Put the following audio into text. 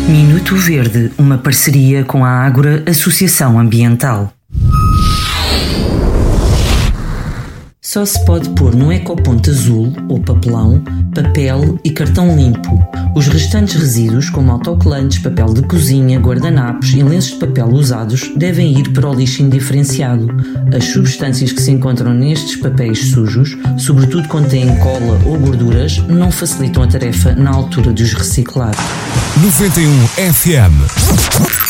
Minuto Verde, uma parceria com a Ágora Associação Ambiental. Só se pode pôr no ecoponto azul ou papelão, papel e cartão limpo. Os restantes resíduos, como autocolantes, papel de cozinha, guardanapos e lenços de papel usados, devem ir para o lixo indiferenciado. As substâncias que se encontram nestes papéis sujos, sobretudo quando têm cola ou gorduras, não facilitam a tarefa na altura de os reciclar. 91 FM.